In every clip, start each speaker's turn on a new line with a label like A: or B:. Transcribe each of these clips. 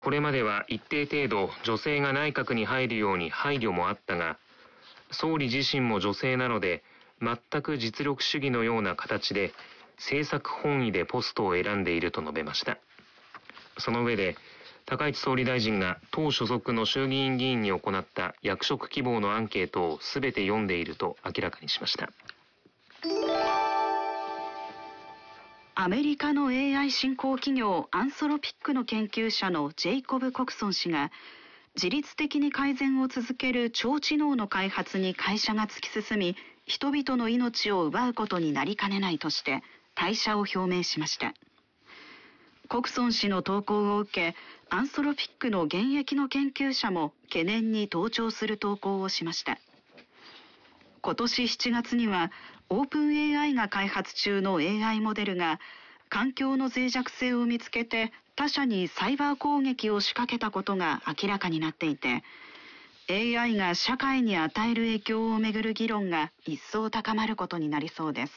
A: これまでは一定程度女性が内閣に入るように配慮もあったが、総理自身も女性なので、全く実力主義のような形で政策本位でポストを選んでいると述べました。その上で、高市総理大臣が党所属の衆議院議員に行った役職希望のアンケートをすべて読んでいると明らかにしました。
B: アメリカの AI 新興企業アンソロピックの研究者のジェイコブ・コクソン氏が、自律的に改善を続ける超知能の開発に会社が突き進み、人々の命を奪うことになりかねないとして退社を表明しました。コクソン氏の投稿を受け、アンソロピックの現役の研究者も懸念に同調する投稿をしました。今年7月にはオープン AI が開発中の AI モデルが環境の脆弱性を見つけて他社にサイバー攻撃を仕掛けたことが明らかになっていて、 AI が社会に与える影響をめぐる議論が一層高まることになりそうです。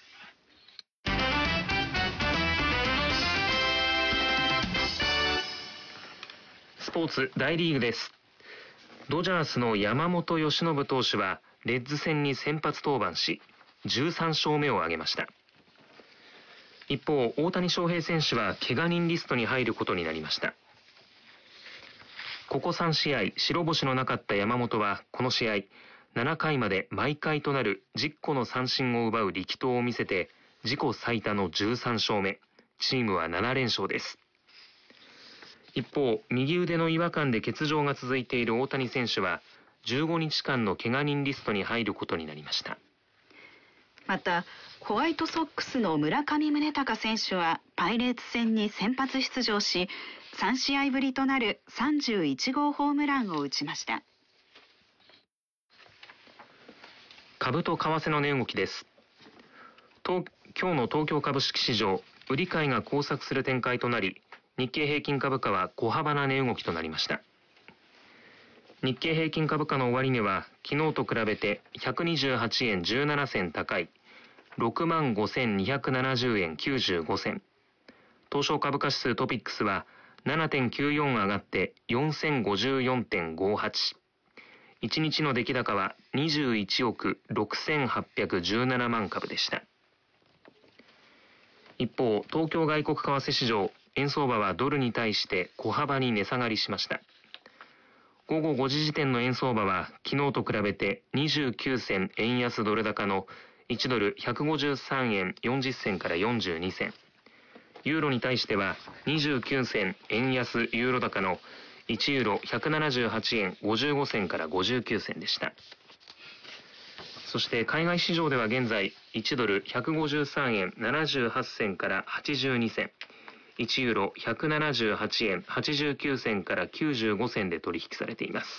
A: スポーツ大リーグです。ドジャースの山本由伸投手はレッズ戦に先発登板し13勝目を挙げました。一方、大谷翔平選手は怪我人リストに入ることになりました。ここ3試合白星のなかった山本はこの試合7回まで毎回となる10個の三振を奪う力投を見せて自己最多の13勝目、チームは7連勝です。一方、右腕の違和感で欠場が続いている大谷選手は15日間の怪我人リストに入ることになりました。
B: また、ホワイトソックスの村上宗隆選手はパイレーツ戦に先発出場し、3試合ぶりとなる31号ホームランを打ちました。
A: 株と為替の値動きです。今日の東京株式市場、売り買いが交錯する展開となり、日経平均株価は小幅な値動きとなりました。日経平均株価の終値は昨日と比べて128円17銭高い 65,270 円95銭。東証株価指数トピックスは 7.94 上がって 4054.58。1日の出来高は21億6817万株でした。一方、東京外国為替市場、円相場はドルに対して小幅に値下がりしました。午後5時時点の円相場は昨日と比べて29銭円安ドル高の1ドル153円40銭から42銭。ユーロに対しては29銭円安ユーロ高の1ユーロ178円55銭から59銭でした。そして海外市場では現在1ドル153円78銭から82銭。1ユーロ178円89銭から95銭で取引されています。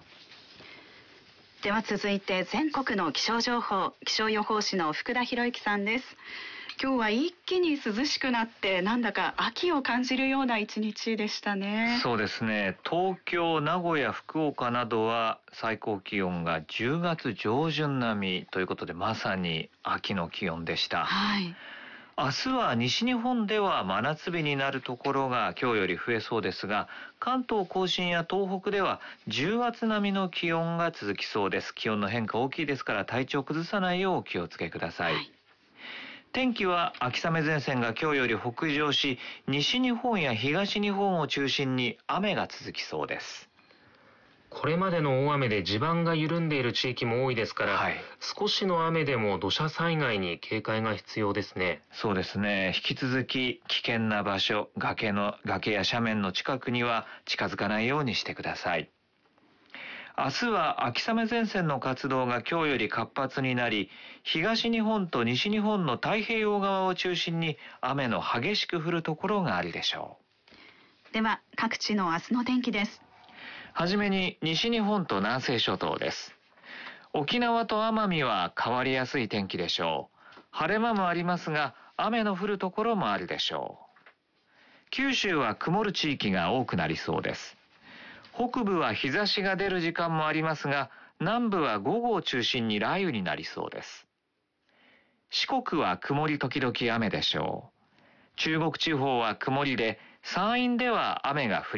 B: では続いて全国の気象情報、気象予報士の福田博之さんです。今日は一気に涼しくなってなんだか秋を感じるような一日でしたね。
C: そうですね。東京、名古屋、福岡などは最高気温が10月上旬並みということで、まさに秋の気温でした。
B: はい。
C: 明日は西日本では真夏日になるところが今日より増えそうですが、関東甲信や東北では10月並みの気温が続きそうです。気温の変化大きいですから体調を崩さないようお気をつけください。はい、天気は秋雨前線が今日より北上し、西日本や東日本を中心に雨が続きそうです。
A: これまでの大雨で地盤が緩んでいる地域も多いですから、少しの雨でも土砂災害に警戒が必要ですね。
C: そうですね。引き続き危険な場所、崖や斜面の近くには近づかないようにしてください。明日は秋雨前線の活動が今日より活発になり、東日本と西日本の太平洋側を中心に雨の激しく降るところがあるでしょ
B: う。では各地の明日の天気です。
C: はじめに西日本と南西諸島です。沖縄と奄美は変わりやすい天気でしょう。晴れ間もありますが、雨の降るところもあるでしょう。九州は曇る地域が多くなりそうです。北部は日差しが出る時間もありますが、南部は午後を中心に雷雨になりそうです。四国は曇り時々雨でしょう。中国地方は曇りで、山陰では雨が降り